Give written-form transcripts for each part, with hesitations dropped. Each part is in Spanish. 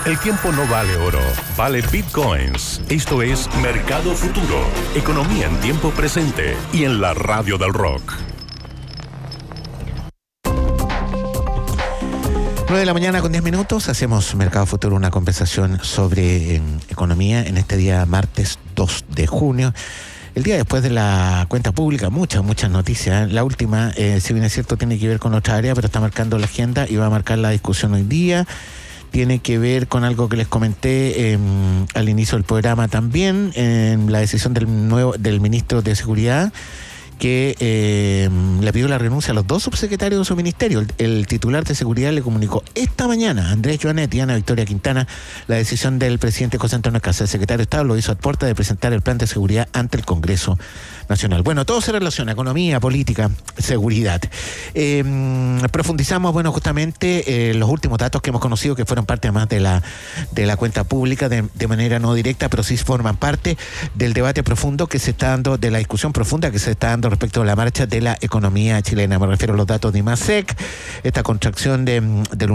El tiempo no vale oro, vale bitcoins. Esto es Mercado Futuro, economía en tiempo presente y en la radio del rock. 9:10 a.m. Hacemos Mercado Futuro, una conversación sobre economía en este día martes 2 de junio. El día después de la cuenta pública, muchas noticias. La última, si bien es cierto, tiene que ver con otra área, pero está marcando la agenda y va a marcar la discusión hoy día. Tiene que ver con algo que les comenté al inicio del programa también, en la decisión del ministro de Seguridad, que le pidió la renuncia a los dos subsecretarios de su ministerio. El titular de Seguridad le comunicó esta mañana a Andrés Joanet y Ana Victoria Quintana la decisión del presidente José Antonio Casta. El secretario de Estado lo hizo a puerta de presentar el plan de seguridad ante el Congreso Nacional. Bueno, todo se relaciona, economía, política, seguridad. Profundizamos, justamente los últimos datos que hemos conocido, que fueron parte además de la cuenta pública, de manera no directa, pero sí forman parte del debate profundo que se está dando, de la discusión profunda que se está dando respecto a la marcha de la economía chilena. Me refiero a los datos de IMASEC, esta contracción del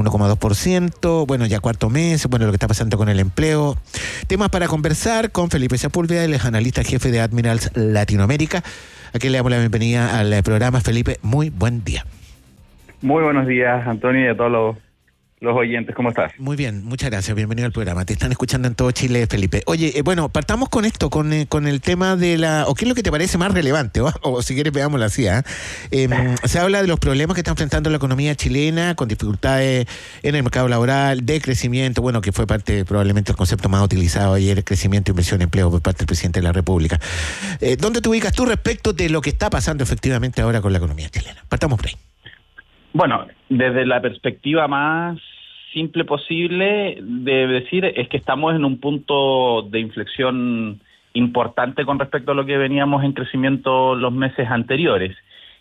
1,2%, ya cuarto mes, lo que está pasando con el empleo. Temas para conversar con Felipe Sepúlveda, el analista jefe de Admirals Latinoamérica, a quien le damos la bienvenida al programa. Felipe, muy buen día. Muy buenos días, Antonio, y a todos los oyentes. ¿Cómo estás? Muy bien, muchas gracias. Bienvenido al programa. Te están escuchando en todo Chile, Felipe. Oye, partamos con esto, con el tema de o qué es lo que te parece más relevante, o si quieres veámoslo así. Se habla de los problemas que está enfrentando la economía chilena, con dificultades en el mercado laboral, de crecimiento, que fue parte, probablemente, el concepto más utilizado ayer, crecimiento, inversión, empleo, por parte del presidente de la República. ¿Dónde te ubicas tú respecto de lo que está pasando efectivamente ahora con la economía chilena? Partamos por ahí. Bueno, desde la perspectiva más simple posible de decir es que estamos en un punto de inflexión importante con respecto a lo que veníamos en crecimiento los meses anteriores.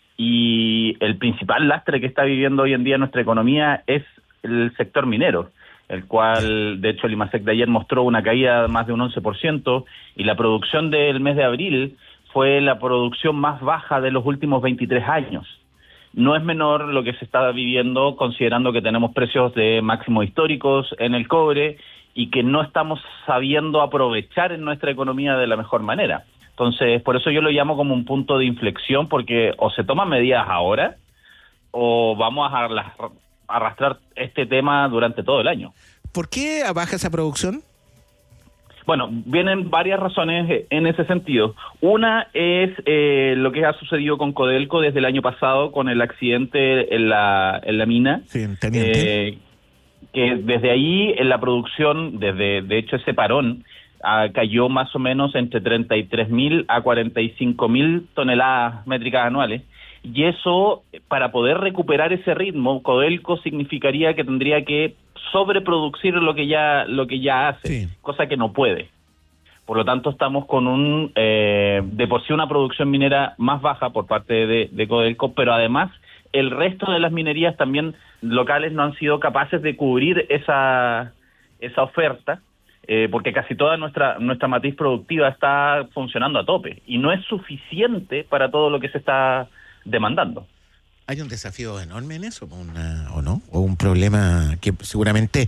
Y el principal lastre que está viviendo hoy en día nuestra economía es el sector minero, el cual, de hecho, el IMASEC de ayer mostró una caída de más de un 11%, y la producción del mes de abril fue la producción más baja de los últimos 23 años. No es menor lo que se está viviendo, considerando que tenemos precios de máximos históricos en el cobre y que no estamos sabiendo aprovechar en nuestra economía de la mejor manera. Entonces, por eso yo lo llamo como un punto de inflexión, porque o se toman medidas ahora o vamos a arrastrar este tema durante todo el año. ¿Por qué baja esa producción? Bueno, vienen varias razones en ese sentido. Una es lo que ha sucedido con Codelco desde el año pasado, con el accidente en la mina. Sí, teniente. Que desde ahí en la producción, de hecho ese parón, cayó más o menos entre 33.000 a 45.000 toneladas métricas anuales. Y eso, para poder recuperar ese ritmo, Codelco significaría que tendría que sobreproducir lo que ya hace, sí, cosa que no puede. Por lo tanto, estamos con de por sí una producción minera más baja por parte de Codelco, pero además el resto de las minerías también locales no han sido capaces de cubrir esa oferta, porque casi toda nuestra matriz productiva está funcionando a tope y no es suficiente para todo lo que se está demandando. ¿Hay un desafío enorme en eso, o no? ¿O un problema que seguramente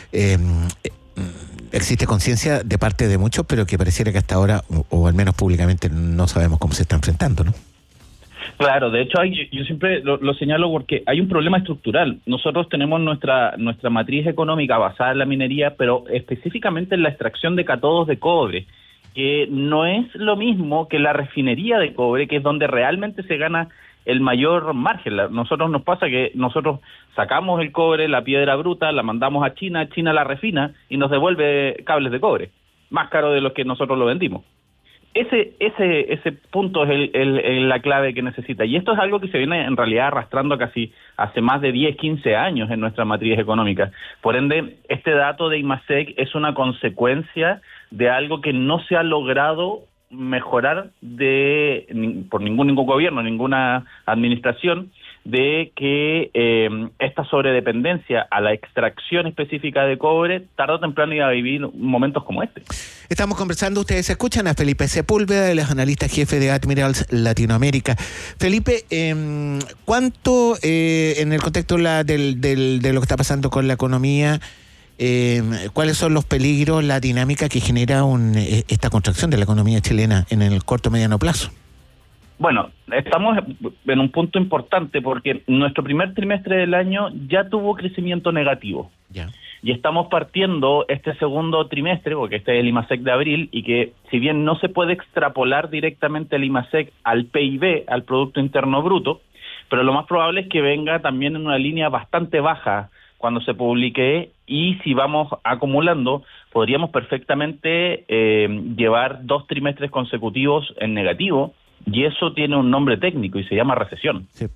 existe conciencia de parte de muchos, pero que pareciera que hasta ahora, o al menos públicamente, no sabemos cómo se está enfrentando, ¿no? Claro, de hecho yo siempre lo señalo porque hay un problema estructural. Nosotros tenemos nuestra matriz económica basada en la minería, pero específicamente en la extracción de cátodos de cobre, que no es lo mismo que la refinería de cobre, que es donde realmente se gana el mayor margen. Nosotros nos pasa que nosotros sacamos el cobre, la piedra bruta, la mandamos a China la refina y nos devuelve cables de cobre, más caro de los que nosotros lo vendimos. Ese punto es la clave que necesita. Y esto es algo que se viene en realidad arrastrando casi hace más de 10, 15 años en nuestra matriz económica. Por ende, este dato de IMASEC es una consecuencia de algo que no se ha logrado mejorar por ningún gobierno, ninguna administración, de que esta sobredependencia a la extracción específica de cobre tarde o temprano iba a vivir momentos como este. Estamos conversando, ustedes escuchan a Felipe Sepúlveda, el analista jefe de Admirals Latinoamérica. Felipe, ¿cuánto en el contexto de lo que está pasando con la economía, ¿Cuáles son los peligros, la dinámica que genera esta contracción de la economía chilena en el corto mediano plazo? Bueno, estamos en un punto importante porque nuestro primer trimestre del año ya tuvo crecimiento negativo. Ya. Y estamos partiendo este segundo trimestre, porque este es el IMASEC de abril, y que si bien no se puede extrapolar directamente el IMASEC al PIB, al Producto Interno Bruto, pero lo más probable es que venga también en una línea bastante baja cuando se publique, y si vamos acumulando, podríamos perfectamente llevar 2 trimestres consecutivos en negativo, y eso tiene un nombre técnico y se llama recesión. Sí.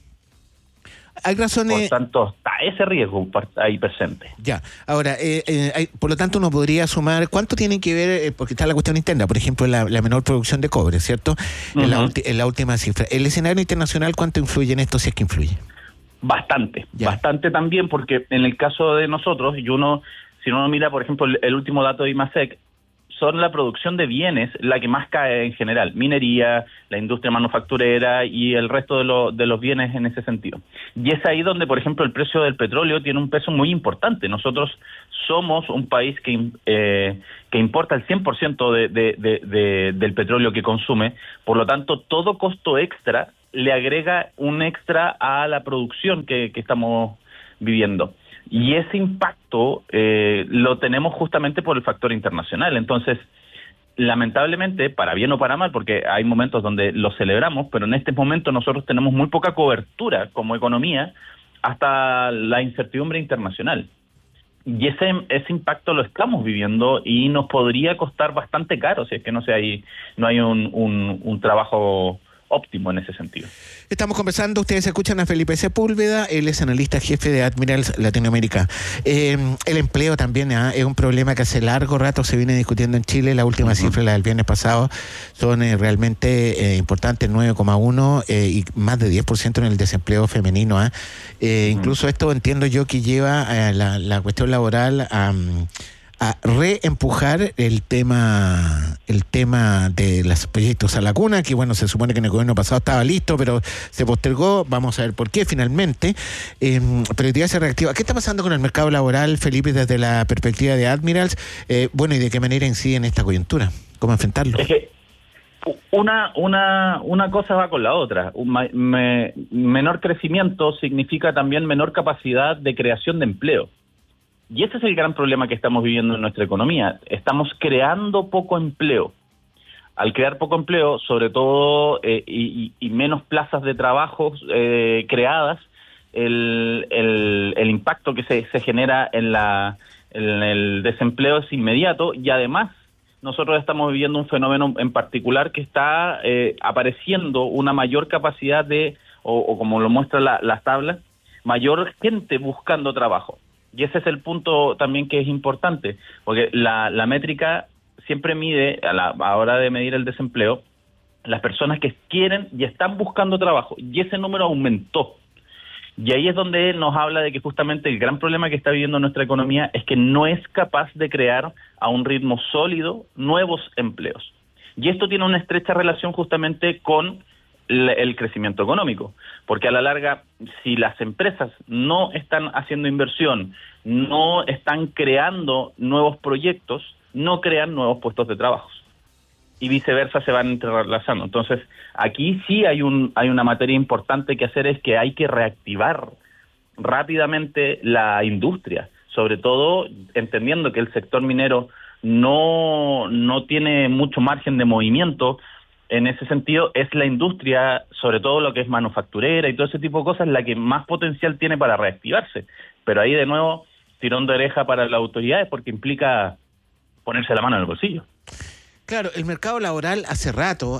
Hay razones. Por tanto, está ese riesgo ahí presente. Ya. Ahora, por lo tanto, uno podría sumar. ¿Cuánto tiene que ver? Porque está la cuestión interna, por ejemplo, la menor producción de cobre, ¿cierto? Uh-huh. En la última cifra. ¿El escenario internacional cuánto influye en esto, si es que influye? Bastante. Ya. Bastante también, porque en el caso de nosotros, si uno mira, por ejemplo, el último dato de IMASEC, son la producción de bienes la que más cae en general, minería, la industria manufacturera y el resto de los bienes en ese sentido. Y es ahí donde, por ejemplo, el precio del petróleo tiene un peso muy importante. Nosotros somos un país que importa el 100% del petróleo que consume, por lo tanto, todo costo extra le agrega un extra a la producción que estamos viviendo. Y ese impacto lo tenemos justamente por el factor internacional. Entonces, lamentablemente, para bien o para mal, porque hay momentos donde lo celebramos, pero en este momento nosotros tenemos muy poca cobertura como economía hasta la incertidumbre internacional. Y ese impacto lo estamos viviendo y nos podría costar bastante caro si es que no hay un trabajo óptimo en ese sentido. Estamos conversando, ustedes escuchan a Felipe Sepúlveda, él es analista jefe de Admirals Latinoamérica. El empleo también es un problema que hace largo rato se viene discutiendo en Chile. La última cifra, la del viernes pasado, son realmente importantes, 9,1 y más de 10% en el desempleo femenino. Incluso esto entiendo yo que lleva la cuestión laboral a reempujar el tema de los proyectos a la cuna, que bueno, se supone que en el gobierno pasado estaba listo, pero se postergó, vamos a ver por qué finalmente, pero ya se reactiva. ¿Qué está pasando con el mercado laboral, Felipe, desde la perspectiva de Admirals? Bueno, y de qué manera incide en esta coyuntura, ¿cómo enfrentarlo? Es que una cosa va con la otra. Menor crecimiento significa también menor capacidad de creación de empleo. Y ese es el gran problema que estamos viviendo en nuestra economía. Estamos creando poco empleo. Al crear poco empleo, sobre todo, y menos plazas de trabajo creadas, el impacto que se genera en el desempleo es inmediato, y además nosotros estamos viviendo un fenómeno en particular que está apareciendo una mayor capacidad o como lo muestran las tablas, mayor gente buscando trabajo. Y ese es el punto también que es importante, porque la métrica siempre mide, a la hora de medir el desempleo, las personas que quieren y están buscando trabajo, y ese número aumentó. Y ahí es donde nos habla de que justamente el gran problema que está viviendo nuestra economía es que no es capaz de crear a un ritmo sólido nuevos empleos. Y esto tiene una estrecha relación justamente con el crecimiento económico, porque a la larga, si las empresas no están haciendo inversión, no están creando nuevos proyectos, no crean nuevos puestos de trabajo, y viceversa se van entrelazando. Entonces, aquí sí hay una materia importante que hacer, es que hay que reactivar rápidamente la industria, sobre todo entendiendo que el sector minero no tiene mucho margen de movimiento. En ese sentido, es la industria, sobre todo lo que es manufacturera y todo ese tipo de cosas, la que más potencial tiene para reactivarse. Pero ahí, de nuevo, tirón de oreja para las autoridades, porque implica ponerse la mano en el bolsillo. Claro, el mercado laboral hace rato,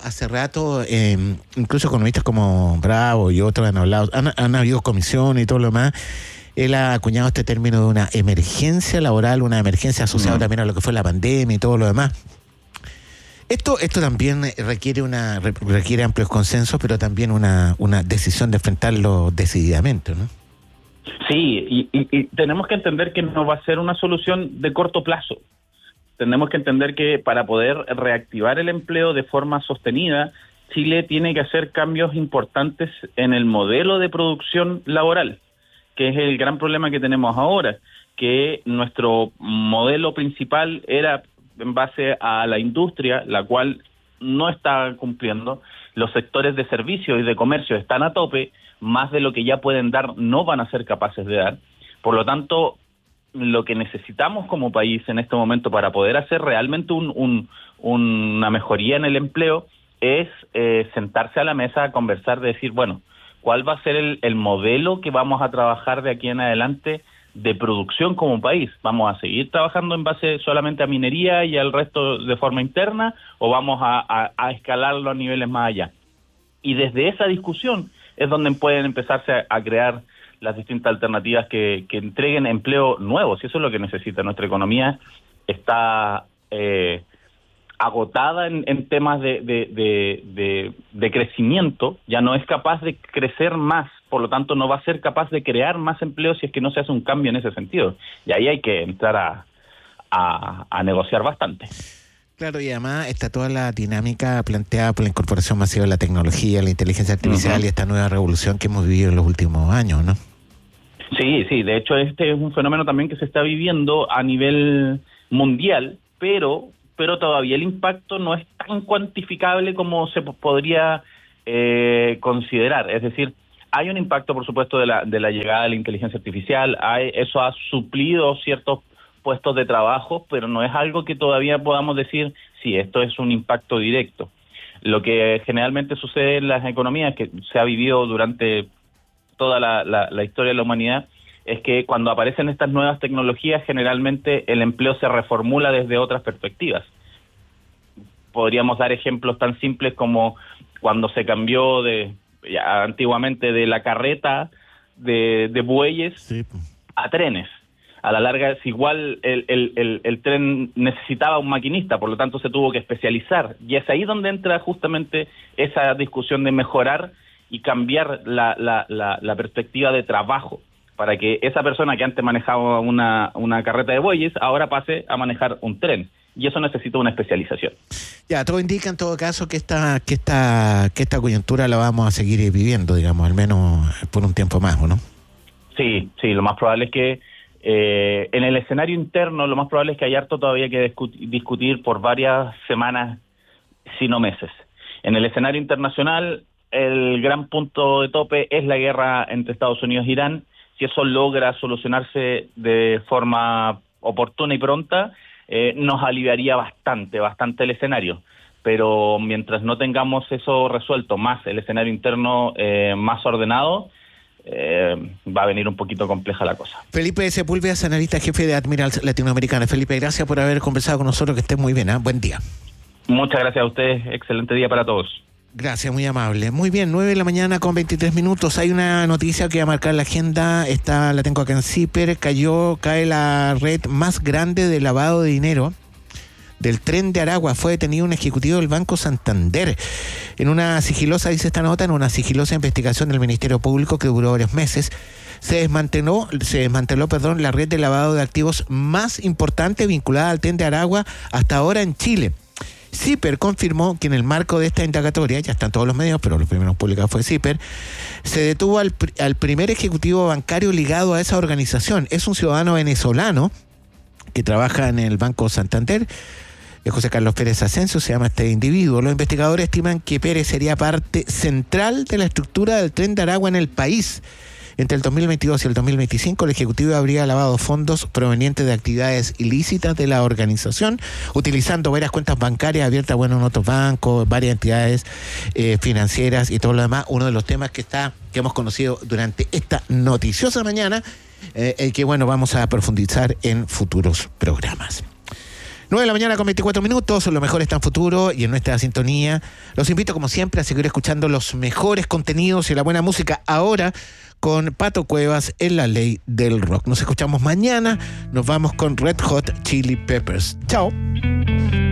incluso economistas como Bravo y otros han hablado, han habido comisiones y todo lo demás. Él ha acuñado este término de una emergencia laboral, una emergencia asociada también a lo que fue la pandemia y todo lo demás. Esto también requiere amplios consensos, pero también una decisión de enfrentarlo decididamente, ¿no? Sí, y tenemos que entender que no va a ser una solución de corto plazo. Tenemos que entender que para poder reactivar el empleo de forma sostenida, Chile tiene que hacer cambios importantes en el modelo de producción laboral, que es el gran problema que tenemos ahora, que nuestro modelo principal era en base a la industria, la cual no está cumpliendo. Los sectores de servicio y de comercio están a tope, más de lo que ya pueden dar no van a ser capaces de dar. Por lo tanto, lo que necesitamos como país en este momento para poder hacer realmente una mejoría en el empleo es sentarse a la mesa a conversar, de decir, bueno, ¿cuál va a ser el modelo que vamos a trabajar de aquí en adelante de producción como país? ¿Vamos a seguir trabajando en base solamente a minería y al resto de forma interna, o vamos a escalarlo a niveles más allá? Y desde esa discusión es donde pueden empezarse a crear las distintas alternativas que entreguen empleo nuevo, si eso es lo que necesita. Nuestra economía está agotada en temas de crecimiento, ya no es capaz de crecer más, por lo tanto no va a ser capaz de crear más empleo si es que no se hace un cambio en ese sentido. Y ahí hay que entrar a negociar bastante. Claro, y además está toda la dinámica planteada por la incorporación masiva de la tecnología, la inteligencia artificial y esta nueva revolución que hemos vivido en los últimos años, ¿no? Sí, de hecho este es un fenómeno también que se está viviendo a nivel mundial, pero todavía el impacto no es tan cuantificable como se podría considerar. Es decir, hay un impacto, por supuesto, de la llegada de la inteligencia artificial, eso ha suplido ciertos puestos de trabajo, pero no es algo que todavía podamos decir, sí, esto es un impacto directo. Lo que generalmente sucede en las economías, que se ha vivido durante toda la historia de la humanidad, es que cuando aparecen estas nuevas tecnologías, generalmente el empleo se reformula desde otras perspectivas. Podríamos dar ejemplos tan simples como cuando se cambió antiguamente de la carreta de bueyes a trenes. A la larga es igual, el tren necesitaba un maquinista, por lo tanto se tuvo que especializar. Y es ahí donde entra justamente esa discusión de mejorar y cambiar la perspectiva de trabajo, para que esa persona que antes manejaba una carreta de bueyes ahora pase a manejar un tren. Y eso necesita una especialización. Ya, todo indica en todo caso que esta coyuntura la vamos a seguir viviendo, digamos, al menos por un tiempo más, ¿o no? Sí, lo más probable es que en el escenario interno, lo más probable es que haya harto todavía que discutir por varias semanas, si no meses. En el escenario internacional, el gran punto de tope es la guerra entre Estados Unidos e Irán. Si eso logra solucionarse de forma oportuna y pronta, nos aliviaría bastante el escenario. Pero mientras no tengamos eso resuelto, más el escenario interno más ordenado, va a venir un poquito compleja la cosa. Felipe Sepúlveda, analista jefe de Admirals Latinoamericana. Felipe, gracias por haber conversado con nosotros, que estés muy bien, ¿eh? Buen día. Muchas gracias a ustedes, excelente día para todos. Gracias, muy amable. Muy bien, 9:00 con 23 minutos. Hay una noticia que va a marcar la agenda, la tengo acá en CIPER. Cae la red más grande de lavado de dinero del Tren de Aragua. Fue detenido un ejecutivo del Banco Santander. En una sigilosa, dice esta nota, en una sigilosa investigación del Ministerio Público que duró varios meses, se desmanteló, la red de lavado de activos más importante vinculada al Tren de Aragua hasta ahora en Chile. CIPER confirmó que en el marco de esta indagatoria, ya están todos los medios, pero los primeros publicados fue CIPER, se detuvo al primer ejecutivo bancario ligado a esa organización. Es un ciudadano venezolano que trabaja en el Banco Santander, José Carlos Pérez Asensio, se llama este individuo. Los investigadores estiman que Pérez sería parte central de la estructura del Tren de Aragua en el país. Entre el 2022 y el 2025, el Ejecutivo habría lavado fondos provenientes de actividades ilícitas de la organización, utilizando varias cuentas bancarias abiertas, en otros bancos, varias entidades financieras y todo lo demás. Uno de los temas que hemos conocido durante esta noticiosa mañana, que vamos a profundizar en futuros programas. 9:00 con 24 minutos, lo mejor está en futuro y en nuestra sintonía. Los invito, como siempre, a seguir escuchando los mejores contenidos y la buena música ahora con Pato Cuevas en La Ley del Rock. Nos escuchamos mañana, nos vamos con Red Hot Chili Peppers. Chao.